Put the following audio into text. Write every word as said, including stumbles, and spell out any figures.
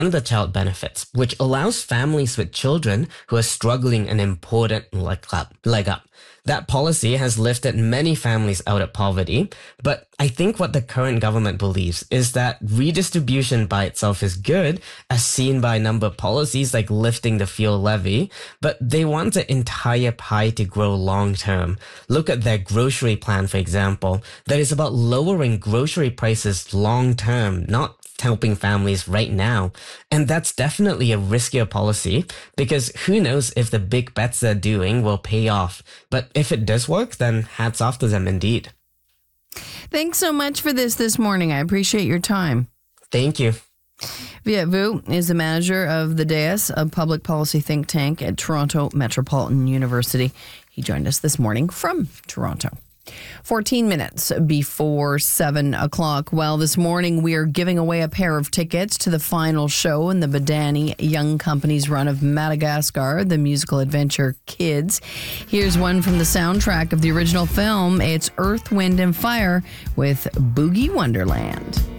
of the child benefits, which allows families with children who are struggling an important leg up. Leg up. That policy has lifted many families out of poverty, but I think what the current government believes is that redistribution by itself is good, as seen by a number of policies like lifting the fuel levy, but they want the entire pie to grow long term. Look at their grocery plan, for example. That is about lowering grocery prices long term, not helping families right now. And that's definitely a riskier policy because who knows if the big bets they're doing will pay off. But if it does work, then hats off to them indeed. Thanks so much for this this morning. I appreciate your time. Thank you. Viet Vu is the manager of the D A I S, a public policy think tank at Toronto Metropolitan University. He joined us this morning from Toronto. fourteen minutes before seven o'clock. Well, this morning we are giving away a pair of tickets to the final show in the Badani Young Company's run of Madagascar, the musical adventure Kids. Here's one from the soundtrack of the original film. It's Earth, Wind and Fire with Boogie Wonderland.